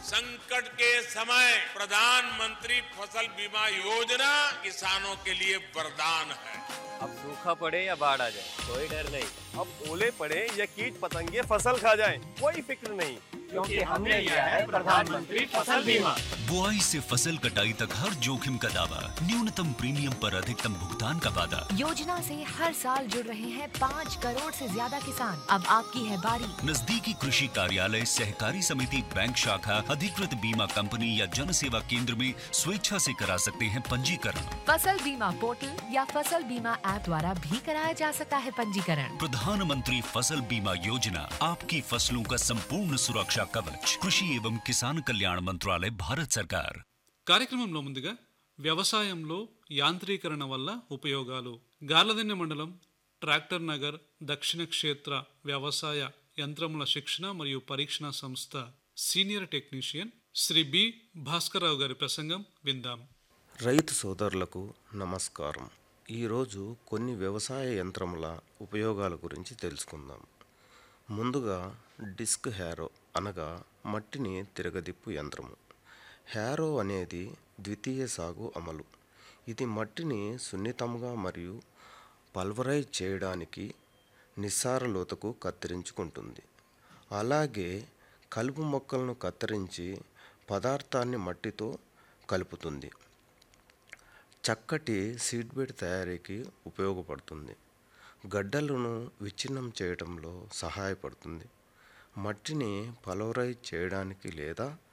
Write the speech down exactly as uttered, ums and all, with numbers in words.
संकट के समय प्रधानमंत्री फसल बीमा योजना किसानों के लिए वरदान है। अब सूखा पड़े या बाढ़ आ जाए कोई डर नहीं। अब ओले पड़े या कीट पतंगे फसल खा जाएं कोई फिक्र नहीं, क्योंकि हमने लिया है प्रधानमंत्री फसल बीमा। बुआई से फसल कटाई तक हर जोखिम का दावा, न्यूनतम प्रीमियम पर अधिकतम भुगतान का वादा। योजना से हर साल जुड़ रहे हैं पाँच करोड़ से ज्यादा किसान। अब आपकी है बारी। नजदीकी कृषि कार्यालय, सहकारी समिति, बैंक शाखा, अधिकृत बीमा कंपनी या जन सेवा केंद्र में स्वेच्छा से करा सकते हैं पंजीकरण। फसल बीमा पोर्टल या फसल बीमा ऐप द्वारा भी कराया जा सकता है पंजीकरण। प्रधानमंत्री फसल बीमा योजना, आपकी फसलों का संपूर्ण सुरक्षा कवच। कृषि एवं किसान कल्याण मंत्रालय, भारत सरकार। కార్యక్రమంలో ముందుగా వ్యవసాయంలో యాంత్రీకరణ వల్ల ఉపయోగాలు, గార్లదిన్నె మండలం ట్రాక్టర్ నగర్ దక్షిణ క్షేత్ర వ్యవసాయ యంత్రముల శిక్షణ మరియు పరీక్షణ సంస్థ senior technician Shri B Bhaskara Rao గారి ప్రసంగం విందాం. రైతు సోదరులకు నమస్కారం. ఈరోజు కొన్ని వ్యవసాయ యంత్రముల ఉపయోగాల గురించి తెలుసుకుందాం. ముందుగా డిస్క్ హ్యారో అనగా మట్టిని తిరగదిప్పు యంత్రము. హ్యారో అనేది ద్వితీయ సాగు అమలు. ఇది మట్టిని సున్నితంగా మరియు పల్వరైజ్ చేయడానికి నిస్సార లోతుకు కత్తిరించుకుంటుంది. అలాగే కలుపు మొక్కలను కత్తిరించి పదార్థాన్ని మట్టితో కలుపుతుంది. చక్కటి సీడ్ బెడ్ తయారీకి ఉపయోగపడుతుంది. గడ్డలను విచ్ఛిన్నం చేయడంలో సహాయపడుతుంది. మట్టిని పల్వరైజ్ చేయడానికి లేదా